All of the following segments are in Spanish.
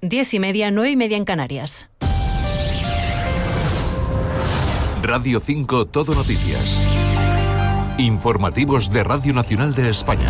10:30, 9:30 en Canarias. Radio 5 Todo Noticias. Informativos de Radio Nacional de España.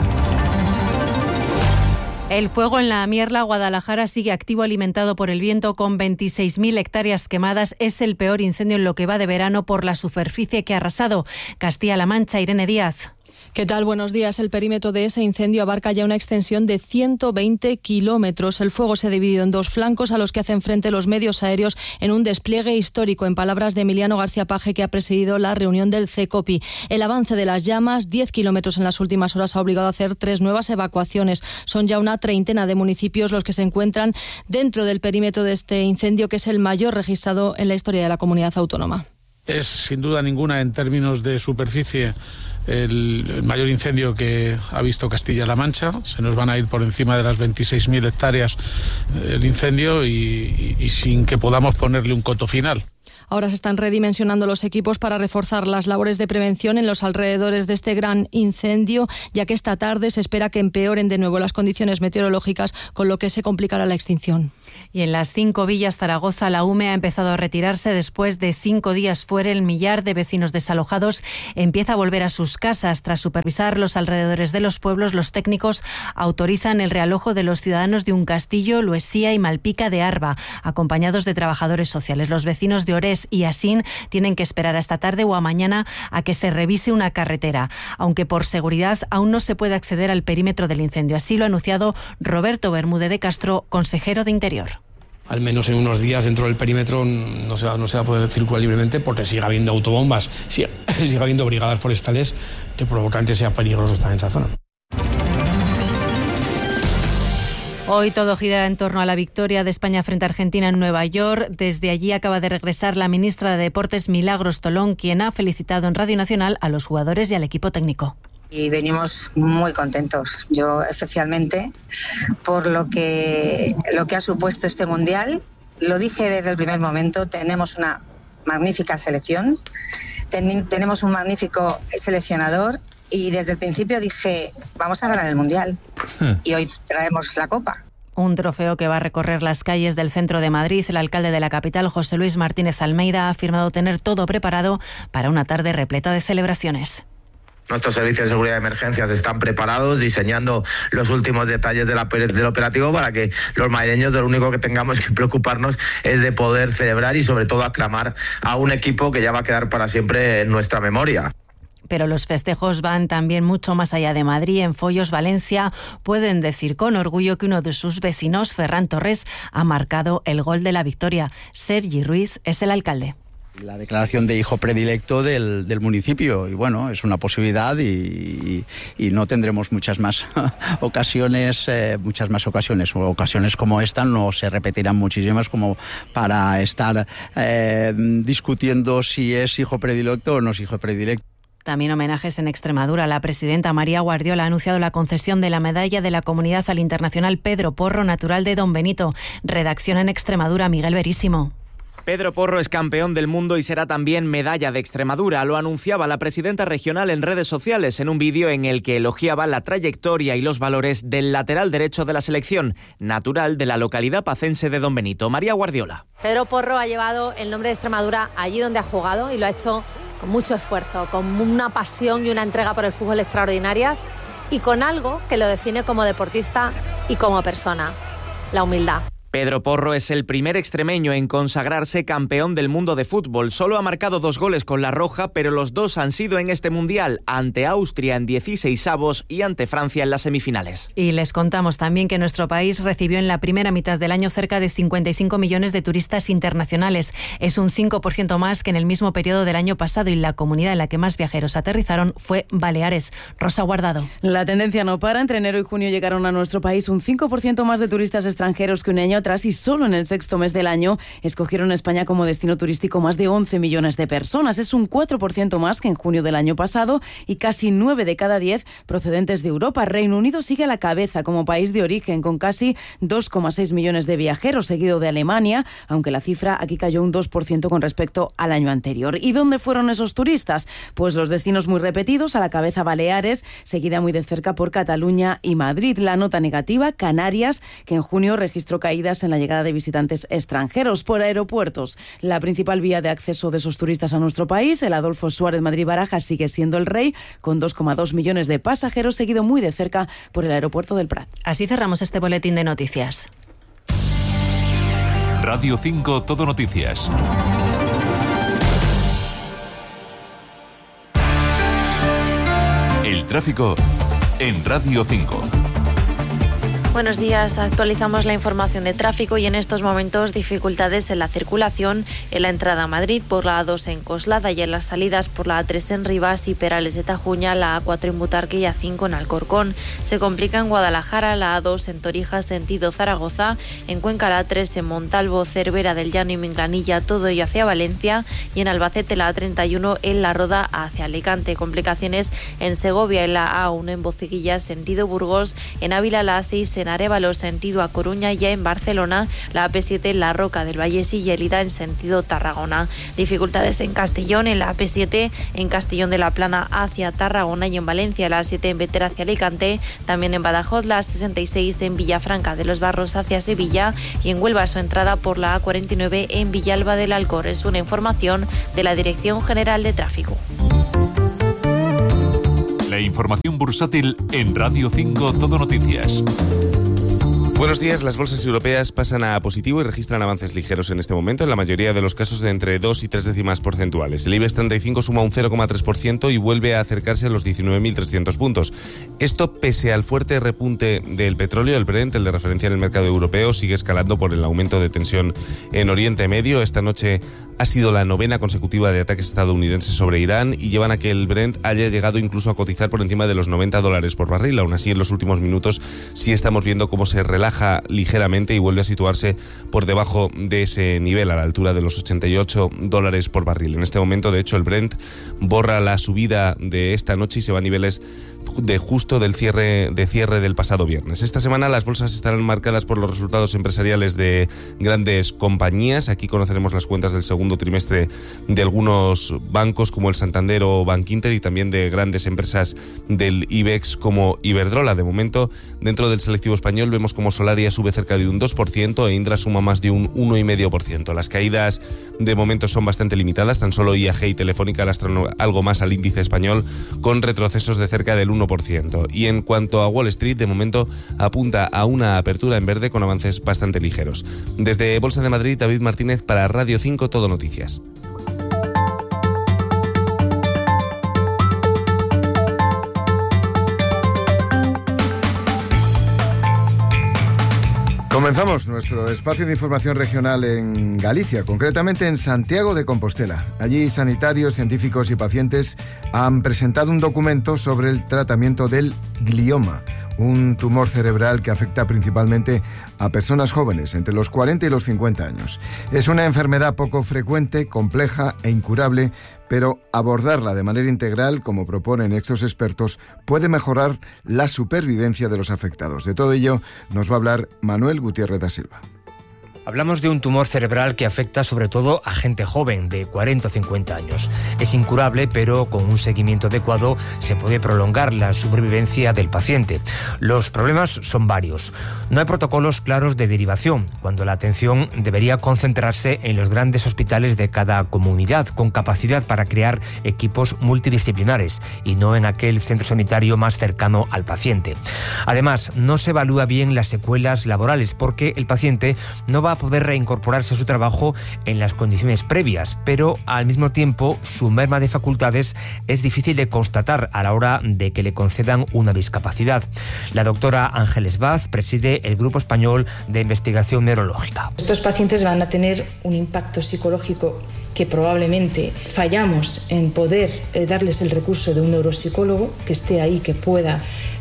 El fuego en la Mierla, Guadalajara, sigue activo, alimentado por el viento, con 26.000 hectáreas quemadas. Es el peor incendio en lo que va de verano por la superficie que ha arrasado. Castilla-La Mancha, Irene Díaz. ¿Qué tal? Buenos días. El perímetro de ese incendio abarca ya una extensión de 120 kilómetros. El fuego se ha dividido en dos flancos a los que hacen frente los medios aéreos en un despliegue histórico, en palabras de Emiliano García Paje, que ha presidido la reunión del CECOPI. El avance de las llamas, 10 kilómetros en las últimas horas, ha obligado a hacer 3 nuevas evacuaciones. Son ya una treintena de municipios los que se encuentran dentro del perímetro de este incendio, que es el mayor registrado en la historia de la comunidad autónoma. Es sin duda ninguna, en términos de superficie, el mayor incendio que ha visto Castilla-La Mancha. Se nos van a ir por encima de las 26.000 hectáreas el incendio y sin que podamos ponerle un coto final. Ahora se están redimensionando los equipos para reforzar las labores de prevención en los alrededores de este gran incendio, ya que esta tarde se espera que empeoren de nuevo las condiciones meteorológicas, con lo que se complicará la extinción. Y en las 5 villas Zaragoza, la UME ha empezado a retirarse después de 5 días fuera. El millar de vecinos desalojados empieza a volver a sus casas. Tras supervisar los alrededores de los pueblos, los técnicos autorizan el realojo de los ciudadanos de Uncastillo, Luesía y Malpica de Arba, acompañados de trabajadores sociales. Los vecinos de Orés y Asín tienen que esperar a esta tarde o a mañana a que se revise una carretera, aunque por seguridad aún no se puede acceder al perímetro del incendio. Así lo ha anunciado Roberto Bermúdez de Castro, consejero de Interior. Al menos en unos días dentro del perímetro no se va a poder circular libremente, porque sigue habiendo autobombas, sigue habiendo brigadas forestales que provocan que sea peligroso estar en esa zona. Hoy todo gira en torno a la victoria de España frente a Argentina en Nueva York. Desde allí acaba de regresar la ministra de Deportes, Milagros Tolón, quien ha felicitado en Radio Nacional a los jugadores y al equipo técnico. Y venimos muy contentos, yo especialmente, por lo que ha supuesto este Mundial. Lo dije desde el primer momento, tenemos una magnífica selección, tenemos un magnífico seleccionador, y desde el principio dije, vamos a ganar el Mundial. Y hoy traemos la Copa. Un trofeo que va a recorrer las calles del centro de Madrid. El alcalde de la capital, José Luis Martínez Almeida, ha afirmado tener todo preparado para una tarde repleta de celebraciones. Nuestros servicios de seguridad de emergencias están preparados, diseñando los últimos detalles del operativo para que los madrileños, lo único que tengamos que preocuparnos es de poder celebrar y sobre todo aclamar a un equipo que ya va a quedar para siempre en nuestra memoria. Pero los festejos van también mucho más allá de Madrid. En Foios, Valencia, pueden decir con orgullo que uno de sus vecinos, Ferran Torres, ha marcado el gol de la victoria. Sergi Ruiz es el alcalde. La declaración de hijo predilecto del municipio, y bueno, es una posibilidad y no tendremos muchas más ocasiones. Ocasiones como esta no se repetirán muchísimas como para estar discutiendo si es hijo predilecto o no es hijo predilecto. También homenajes en Extremadura. La presidenta María Guardiola ha anunciado la concesión de la medalla de la Comunidad al internacional Pedro Porro, natural de Don Benito. Redacción en Extremadura, Miguel Verísimo. Pedro Porro es campeón del mundo y será también medalla de Extremadura. Lo anunciaba la presidenta regional en redes sociales en un vídeo en el que elogiaba la trayectoria y los valores del lateral derecho de la selección, natural de la localidad pacense de Don Benito. María Guardiola. Pedro Porro ha llevado el nombre de Extremadura allí donde ha jugado y lo ha hecho con mucho esfuerzo, con una pasión y una entrega por el fútbol extraordinarias y con algo que lo define como deportista y como persona: la humildad. Pedro Porro es el primer extremeño en consagrarse campeón del mundo de fútbol. Solo ha marcado 2 goles con la roja, pero los 2 han sido en este Mundial, ante Austria en 16avos y ante Francia en las semifinales. Y les contamos también que nuestro país recibió en la primera mitad del año cerca de 55 millones de turistas internacionales. Es un 5% más que en el mismo periodo del año pasado, y la comunidad en la que más viajeros aterrizaron fue Baleares. Rosa Guardado. La tendencia no para. Entre enero y junio llegaron a nuestro país un 5% más de turistas extranjeros que un año atrás, y solo en el 6º mes del año escogieron España como destino turístico más de 11 millones de personas. Es un 4% más que en junio del año pasado, y casi 9 de cada 10 procedentes de Europa. Reino Unido sigue a la cabeza como país de origen, con casi 2,6 millones de viajeros, seguido de Alemania, aunque la cifra aquí cayó un 2% con respecto al año anterior. ¿Y dónde fueron esos turistas? Pues los destinos muy repetidos, a la cabeza Baleares, seguida muy de cerca por Cataluña y Madrid. La nota negativa, Canarias, que en junio registró caídas medidas en la llegada de visitantes extranjeros por aeropuertos. La principal vía de acceso de esos turistas a nuestro país, el Adolfo Suárez Madrid-Barajas, sigue siendo el rey, con 2,2 millones de pasajeros, seguido muy de cerca por el aeropuerto del Prat. Así cerramos este boletín de noticias. Radio 5 Todo Noticias. El tráfico en Radio 5. Buenos días, actualizamos la información de tráfico y en estos momentos dificultades en la circulación en la entrada a Madrid por la A2 en Coslada y en las salidas por la A3 en Rivas y Perales de Tajuña, la A4 en Butarque y A5 en Alcorcón. Se complica en Guadalajara la A2 en Torija sentido Zaragoza, en Cuenca la A3 en Montalvo, Cervera del Llano y Minglanilla, todo ello hacia Valencia, y en Albacete la A31 en La Roda hacia Alicante. Complicaciones en Segovia en la A1 en Bociguilla sentido Burgos, en Ávila la A6 en Arévalo sentido a Coruña, y ya en Barcelona la AP7 en La Roca del Vallés y Lleida en sentido Tarragona. Dificultades en Castellón en la AP7 en Castellón de la Plana hacia Tarragona, y en Valencia la A7 en Bétera hacia Alicante, también en Badajoz la A66 en Villafranca de los Barros hacia Sevilla, y en Huelva su entrada por la A49 en Villalba del Alcor. Es una información de la Dirección General de Tráfico. La información bursátil en Radio 5 Todo Noticias. Buenos días. Las bolsas europeas pasan a positivo y registran avances ligeros en este momento, en la mayoría de los casos de entre 2 y 3 décimas porcentuales. El IBEX 35 suma un 0,3% y vuelve a acercarse a los 19.300 puntos. Esto pese al fuerte repunte del petróleo. El Brent, el de referencia en el mercado europeo, sigue escalando por el aumento de tensión en Oriente Medio. Esta noche ha sido la 9ª consecutiva de ataques estadounidenses sobre Irán y llevan a que el Brent haya llegado incluso a cotizar por encima de los $90 por barril. Aún así, en los últimos minutos sí estamos viendo cómo se relaja ligeramente y vuelve a situarse por debajo de ese nivel, a la altura de los $88 por barril. En este momento, de hecho, el Brent borra la subida de esta noche y se va a niveles de justo del cierre del pasado viernes. Esta semana las bolsas estarán marcadas por los resultados empresariales de grandes compañías. Aquí conoceremos las cuentas del segundo trimestre de algunos bancos como el Santander o Bankinter, y también de grandes empresas del IBEX como Iberdrola. De momento, dentro del selectivo español vemos como Solaria sube cerca de un 2% e Indra suma más de un 1,5%. Las caídas de momento son bastante limitadas. Tan solo IAG y Telefónica lastran algo más al índice español, con retrocesos de cerca del 1%. Y en cuanto a Wall Street, de momento apunta a una apertura en verde con avances bastante ligeros. Desde Bolsa de Madrid, David Martínez para Radio 5 Todo Noticias. Comenzamos nuestro espacio de información regional en Galicia, concretamente en Santiago de Compostela. Allí sanitarios, científicos y pacientes han presentado un documento sobre el tratamiento del glioma, un tumor cerebral que afecta principalmente a personas jóvenes, entre los 40 y los 50 años. Es una enfermedad poco frecuente, compleja e incurable, pero abordarla de manera integral, como proponen estos expertos, puede mejorar la supervivencia de los afectados. De todo ello nos va a hablar Manuel Gutiérrez da Silva. Hablamos de un tumor cerebral que afecta sobre todo a gente joven de 40 o 50 años. Es incurable, pero con un seguimiento adecuado se puede prolongar la supervivencia del paciente. Los problemas son varios. No hay protocolos claros de derivación, cuando la atención debería concentrarse en los grandes hospitales de cada comunidad, con capacidad para crear equipos multidisciplinares y no en aquel centro sanitario más cercano al paciente. Además, no se evalúa bien las secuelas laborales, porque el paciente no va a poder reincorporarse a su trabajo en las condiciones previas, pero al mismo tiempo su merma de facultades es difícil de constatar a la hora de que le concedan una discapacidad. La doctora Ángeles Vaz preside el Grupo Español de Investigación Neurológica. Estos pacientes van a tener un impacto psicológico que probablemente fallamos en poder darles el recurso de un neuropsicólogo que esté ahí, que pueda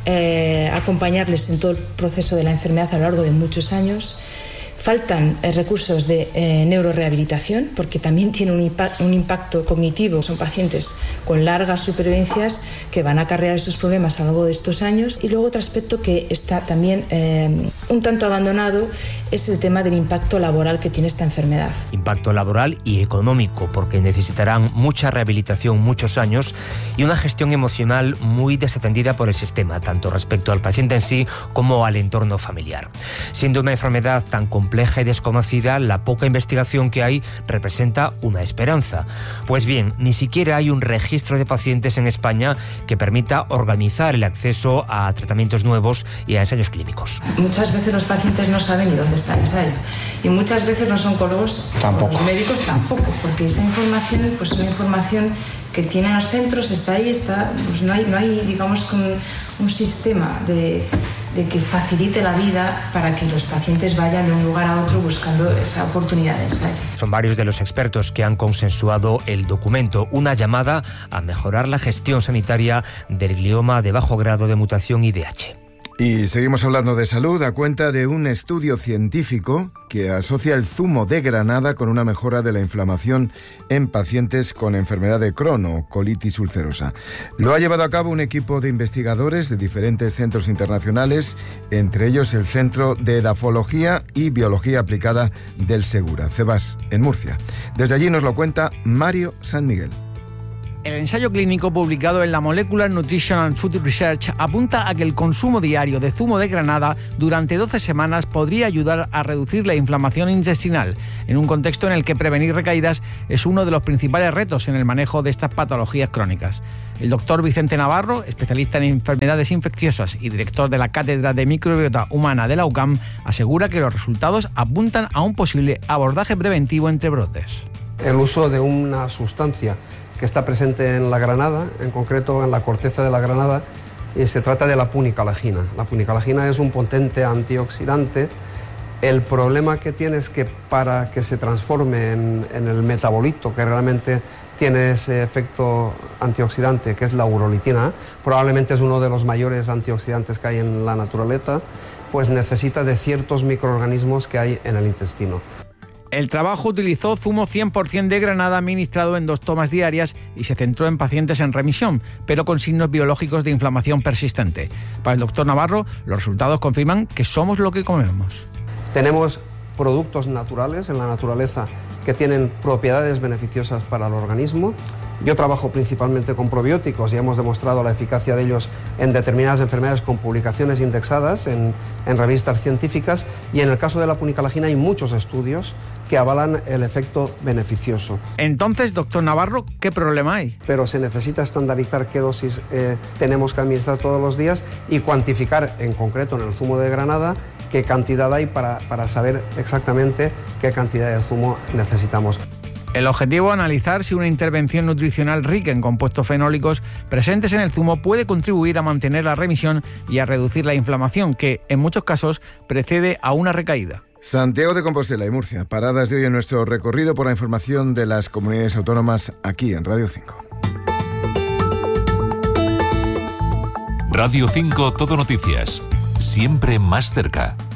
acompañarles en todo el proceso de la enfermedad a lo largo de muchos años. Faltan recursos de neurorehabilitación, porque también tiene un impacto cognitivo. Son pacientes con largas supervivencias que van a acarrear esos problemas a lo largo de estos años. Y luego otro aspecto que está también un tanto abandonado es el tema del impacto laboral que tiene esta enfermedad. Impacto laboral y económico, porque necesitarán mucha rehabilitación, muchos años, y una gestión emocional muy desatendida por el sistema, tanto respecto al paciente en sí como al entorno familiar. Siendo una enfermedad tan compleja compleja y desconocida, la poca investigación que hay representa una esperanza. Pues bien, ni siquiera hay un registro de pacientes en España que permita organizar el acceso a tratamientos nuevos y a ensayos clínicos. Muchas veces los pacientes no saben ni dónde está el ensayo y muchas veces los oncólogos tampoco, los médicos tampoco, porque esa información pues es una información que tienen los centros, está ahí, pues no hay digamos un sistema de que facilite la vida para que los pacientes vayan de un lugar a otro buscando esa oportunidad de ensayo. Son varios de los expertos que han consensuado el documento, una llamada a mejorar la gestión sanitaria del glioma de bajo grado de mutación IDH. Y seguimos hablando de salud a cuenta de un estudio científico que asocia el zumo de granada con una mejora de la inflamación en pacientes con enfermedad de Crohn o colitis ulcerosa. Lo ha llevado a cabo un equipo de investigadores de diferentes centros internacionales, entre ellos el Centro de Edafología y Biología Aplicada del Segura, CEBAS, en Murcia. Desde allí nos lo cuenta Mario San Miguel. El ensayo clínico publicado en la Molecular Nutrition and Food Research apunta a que el consumo diario de zumo de granada durante 12 semanas podría ayudar a reducir la inflamación intestinal, en un contexto en el que prevenir recaídas es uno de los principales retos en el manejo de estas patologías crónicas. El doctor Vicente Navarro, especialista en enfermedades infecciosas y director de la Cátedra de Microbiota Humana de la UCAM, asegura que los resultados apuntan a un posible abordaje preventivo entre brotes. El uso de una sustancia que está presente en la granada, en concreto en la corteza de la granada, y se trata de la punicalagina. La punicalagina es un potente antioxidante. El problema que tiene es que para que se transforme en el metabolito que realmente tiene ese efecto antioxidante, que es la urolitina, probablemente es uno de los mayores antioxidantes que hay en la naturaleza, pues necesita de ciertos microorganismos que hay en el intestino. El trabajo utilizó zumo 100% de granada administrado en 2 tomas diarias y se centró en pacientes en remisión, pero con signos biológicos de inflamación persistente. Para el doctor Navarro, los resultados confirman que somos lo que comemos. Tenemos productos naturales en la naturaleza que tienen propiedades beneficiosas para el organismo. Yo trabajo principalmente con probióticos y hemos demostrado la eficacia de ellos en determinadas enfermedades con publicaciones indexadas en revistas científicas, y en el caso de la punicalagina hay muchos estudios que avalan el efecto beneficioso. Entonces, doctor Navarro, ¿qué problema hay? Pero se necesita estandarizar qué dosis tenemos que administrar todos los días y cuantificar en concreto en el zumo de granada qué cantidad hay para saber exactamente qué cantidad de zumo necesitamos. El objetivo es analizar si una intervención nutricional rica en compuestos fenólicos presentes en el zumo puede contribuir a mantener la remisión y a reducir la inflamación que, en muchos casos, precede a una recaída. Santiago de Compostela y Murcia, paradas de hoy en nuestro recorrido por la información de las comunidades autónomas aquí en Radio 5. Radio 5 Todo Noticias, siempre más cerca.